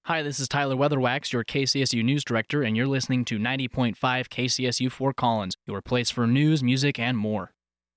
Hi, this is Tyler Weatherwax, your KCSU News Director, and you're listening to 90.5 KCSU Fort Collins, your place for news, music, and more.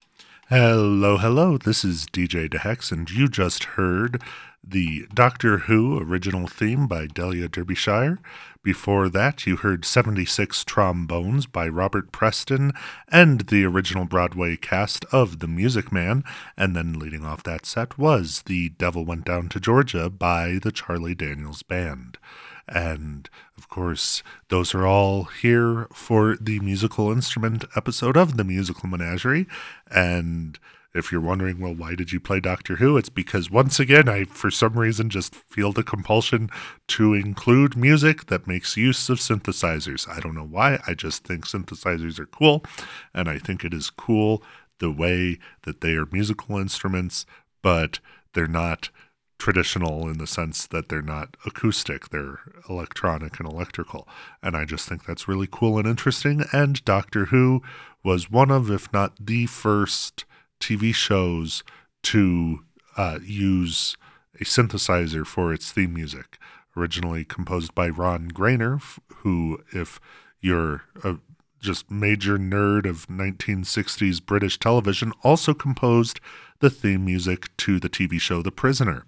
Hello, this is DJ DeHex, and you just heard the Doctor Who original theme by Delia Derbyshire. Before that, you heard 76 Trombones by Robert Preston and the original Broadway cast of The Music Man, and then leading off that set was The Devil Went Down to Georgia by the Charlie Daniels Band. And, of course, those are all here for the musical instrument episode of The Musical Menagerie. And if you're wondering, well, why did you play Doctor Who? It's because, once again, I, for some reason, just feel the compulsion to include music that makes use of synthesizers. I don't know why. I just think synthesizers are cool. And I think it is cool the way that they are musical instruments, but they're not traditional in the sense that they're not acoustic, they're electronic and electrical. And I just think that's really cool and interesting. And Doctor Who was one of, if not the first TV shows to use a synthesizer for its theme music. Originally composed by Ron Grainer, who, if you're a just major nerd of 1960s British television, also composed the theme music to the TV show The Prisoner.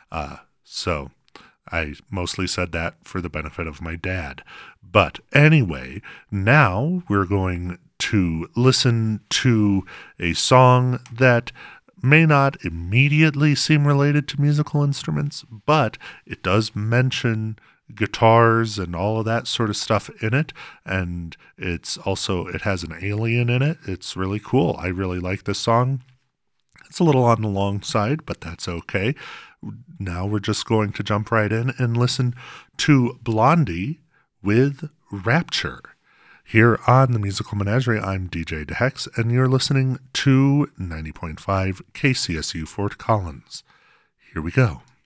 So I mostly said that for the benefit of my dad. But anyway, now we're going to listen to a song that may not immediately seem related to musical instruments, but it does mention guitars and all of that sort of stuff in it, and it has an alien in it. It's really cool. I really like this song. It's a little on the long side, but that's okay. Now we're just going to jump right in and listen to Blondie with Rapture. Here on The Musical Menagerie, I'm DJ DeHex, and you're listening to 90.5 KCSU Fort Collins. Here we go.